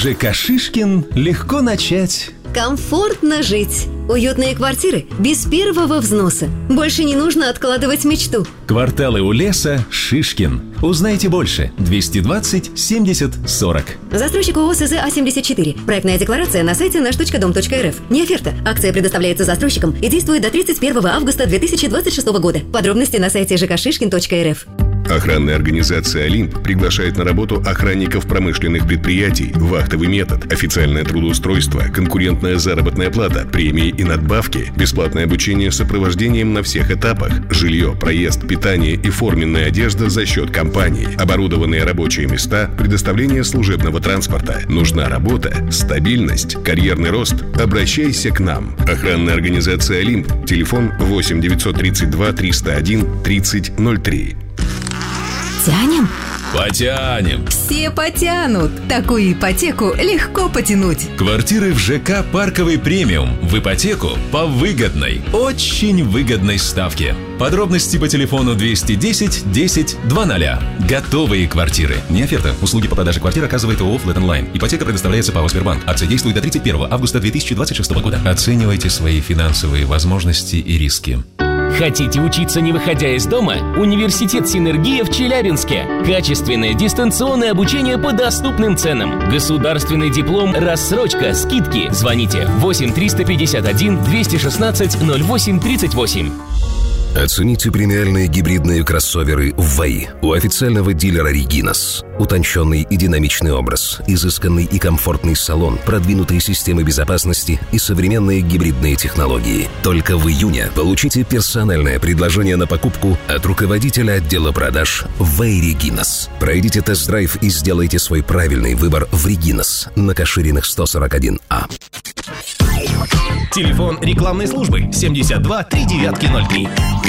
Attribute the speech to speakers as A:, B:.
A: ЖК «Шишкин» легко начать.
B: Комфортно жить. Уютные квартиры без первого взноса. Больше не нужно откладывать мечту.
A: Кварталы у леса «Шишкин». Узнайте больше. 220 70 40.
B: Застройщик ООО СЗ А-74. Проектная декларация на сайте наш.дом.рф. Не оферта. Акция предоставляется застройщикам и действует до 31 августа 2026 года. Подробности на сайте жкшишкин.рф.
C: Охранная организация «Олимп» приглашает на работу охранников промышленных предприятий, вахтовый метод, официальное трудоустройство, конкурентная заработная плата, премии и надбавки, бесплатное обучение с сопровождением на всех этапах, жилье, проезд, питание и форменная одежда за счет компании, оборудованные рабочие места, предоставление служебного транспорта. Нужна работа, стабильность, карьерный рост? Обращайся к нам. Охранная организация «Олимп». Телефон 8 932 301 3003.
B: Тянем?
A: Потянем.
D: Все потянут. Такую ипотеку легко потянуть.
A: Квартиры в ЖК «Парковый премиум» в ипотеку по выгодной, очень выгодной ставке. Подробности по телефону 210 10 00. Готовые квартиры. Не оферта. Услуги по продаже квартир оказывает ООО «Флэт Онлайн». Ипотека предоставляется ПАО «Сбербанк». Акция действует до 31 августа 2026 года. Оценивайте свои финансовые возможности и риски.
E: Хотите учиться, не выходя из дома? Университет «Синергия» в Челябинске. Качественное дистанционное обучение по доступным ценам. Государственный диплом, рассрочка, скидки. Звоните 8 351 216 08 38.
F: Оцените премиальные гибридные кроссоверы в ВАИ у официального дилера «Регинас». Утонченный и динамичный образ, изысканный и комфортный салон, продвинутые системы безопасности и современные гибридные технологии. Только в июне получите персональное предложение на покупку от руководителя отдела продаж ВАИ «Регинас». Пройдите тест-драйв и сделайте свой правильный выбор в «Регинас» на Кашириных 141А.
G: Телефон рекламной службы 72 3903.